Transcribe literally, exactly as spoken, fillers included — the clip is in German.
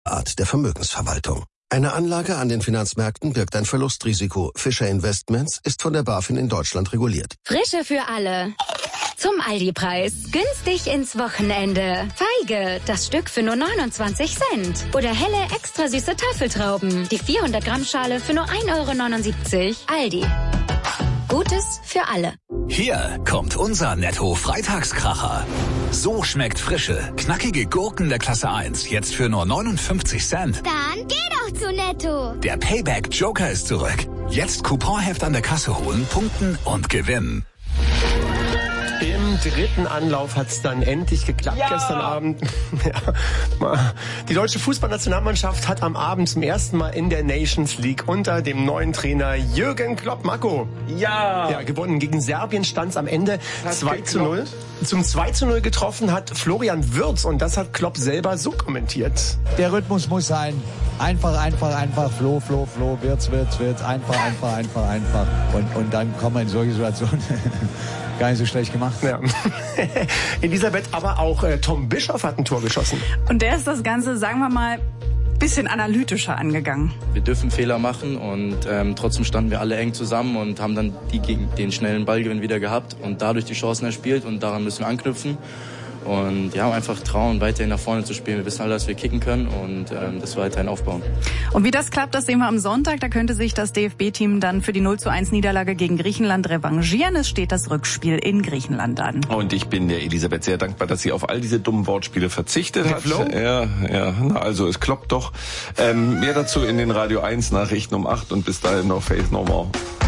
Art der Vermögensverwaltung. Eine Anlage an den Finanzmärkten birgt ein Verlustrisiko. Fischer Investments ist von der BaFin in Deutschland reguliert. Frische für alle. Zum Aldi-Preis. Günstig ins Wochenende. Feige, das Stück für nur neunundzwanzig Cent. Oder helle, extra süße Tafeltrauben. Die vierhundert Gramm Schale für nur ein Euro neunundsiebzig. Aldi. Gutes für alle. Hier kommt unser Netto-Freitagskracher. So schmeckt frische, knackige Gurken der Klasse eins. Jetzt für nur neunundfünfzig Cent. Dann geh doch zu Netto. Der Payback-Joker ist zurück. Jetzt Couponheft an der Kasse holen, punkten und gewinnen. Im dritten Anlauf hat es dann endlich geklappt ja. gestern Abend. Ja. Die deutsche Fußballnationalmannschaft hat am Abend zum ersten Mal in der Nations League unter dem neuen Trainer Jürgen Klopp, Marco, ja. ja, gewonnen. Gegen Serbien stand es am Ende zwei zu null. Zum zwei zu null getroffen hat Florian Wirtz und das hat Klopp selber so kommentiert. Der Rhythmus muss sein. Einfach, einfach, einfach, Flo, Flo, Flo, Wirtz, Wirtz, Wirtz, einfach, einfach, einfach, einfach. Und, und dann kommen wir in solche Situationen. Gar nicht so schlecht gemacht. Ja. Elisabeth, aber auch äh, Tom Bischoff hat ein Tor geschossen. Und der ist das Ganze, sagen wir mal, bisschen analytischer angegangen. Wir dürfen Fehler machen und ähm, trotzdem standen wir alle eng zusammen und haben dann die, gegen den schnellen Ballgewinn wieder gehabt und dadurch die Chancen erspielt und daran müssen wir anknüpfen. Und ja, einfach trauen, weiterhin nach vorne zu spielen. Wir wissen alle, dass wir kicken können und ähm, das weiterhin aufbauen. Und wie das klappt, das sehen wir am Sonntag. Da könnte sich das D F B-Team dann für die null zu eins Niederlage gegen Griechenland revanchieren. Es steht das Rückspiel in Griechenland an. Und ich bin der Elisabeth sehr dankbar, dass sie auf all diese dummen Wortspiele verzichtet hat. Flo? Ja, ja, na also es kloppt doch. Ähm, mehr dazu in den Radio eins Nachrichten um acht und bis dahin noch Faith No More.